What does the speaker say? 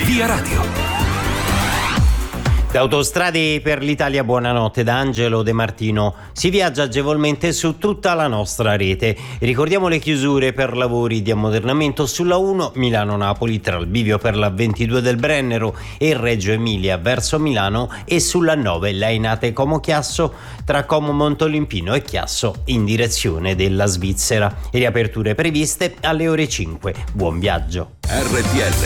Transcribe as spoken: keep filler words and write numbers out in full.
Via Radio. Da Autostrade per l'Italia, buonanotte da Angelo De Martino. Si viaggia agevolmente su tutta la nostra rete. Ricordiamo le chiusure per lavori di ammodernamento sulla uno Milano-Napoli tra il bivio per la ventidue del Brennero e il Reggio Emilia verso Milano, e sulla nove Lainate Como Chiasso tra Como Montolimpino e Chiasso in direzione della Svizzera. Riaperture previste alle ore cinque. Buon viaggio. R T L